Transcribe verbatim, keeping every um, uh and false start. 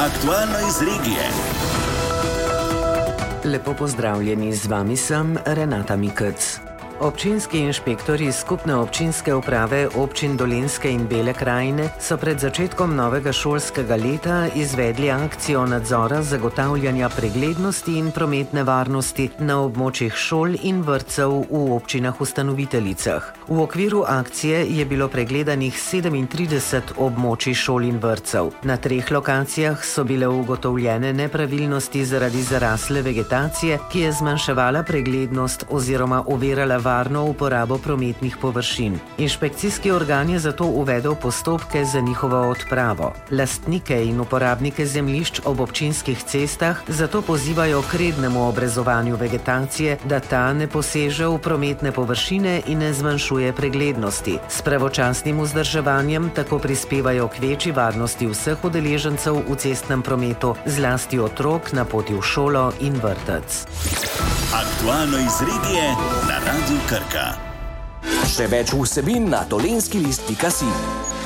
Aktualno iz regije. Lepo pozdravljeni, z vami sem Renata Mikec. Občinski inšpektorji skupne občinske uprave občin Dolenjske in Bele krajine so pred začetkom novega šolskega leta izvedli akcijo nadzora zagotavljanja preglednosti in prometne varnosti na območjih šol in vrtcev v občinah ustanoviteljicah. V okviru akcije je bilo pregledanih sedemintrideset območij šol in vrtcev. Na treh lokacijah so bile ugotovljene nepravilnosti zaradi zarasle vegetacije, ki je zmanjševala preglednost oziroma ovirala varno uporabo prometnih površin. Inšpekcijski organ je zato uvedel postopke za njihovo odpravo. Lastnike in uporabnike zemljišč ob občinskih cestah zato pozivajo k rednemu obrezovanju vegetacije, da ta ne poseže v prometne površine in ne zmanjšuje preglednosti. S pravočasnim vzdrževanjem tako prispevajo k večji varnosti vseh udeležencev v cestnem prometu, zlasti otrok na poti v šolo in vrtec. Aktualno iz regije na Radiu Krka. Še več vsebin na dolenjski list pika si.